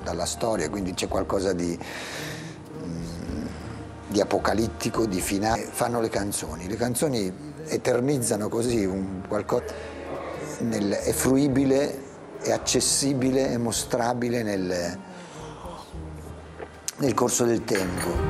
dalla storia, quindi c'è qualcosa di apocalittico, di finale. Fanno le canzoni eternizzano così un qualcosa, è fruibile, è accessibile, è mostrabile nel corso del tempo.